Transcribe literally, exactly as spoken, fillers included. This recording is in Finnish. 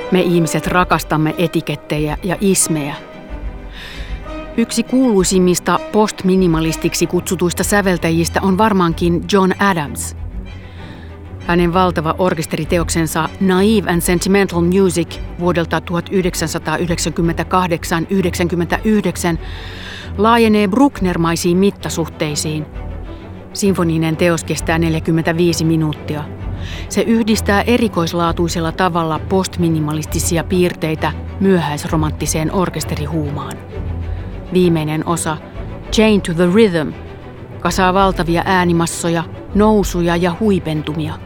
Me ihmiset rakastamme etikettejä ja ismejä. Yksi kuuluisimmista postminimalistiksi kutsutuista säveltäjistä on varmaankin John Adams. Hänen valtava orkesteriteoksensa Naive and Sentimental Music vuodelta tuhatyhdeksänsataayhdeksänkymmentäkahdeksan yhdeksänkymmentäyhdeksän laajenee Brucknermaisiin mittasuhteisiin. Sinfoninen teos kestää neljäkymmentäviisi minuuttia. Se yhdistää erikoislaatuisella tavalla postminimalistisia piirteitä myöhäisromanttiseen orkesterihuumaan. Viimeinen osa, Chained to the Rhythm, kasaa valtavia äänimassoja, nousuja ja huipentumia.